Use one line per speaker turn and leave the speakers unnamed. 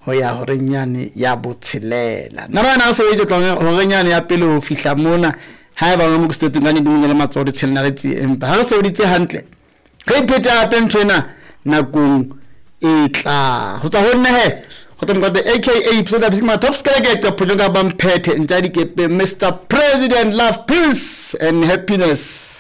ho ya hore nyane ya botshelela na bana se itse tlong hore nyane ya pele ho fihla mona ha eba mo state ngane di le matsori tshelena le tsi empa ha se ditse hantle re ipheta hape ntwena nakong e tla ho tsa honna he ho tla ngode aka episode of my top skeleton project ba mphethe ntja dikepe Mr President, love, peace and happiness.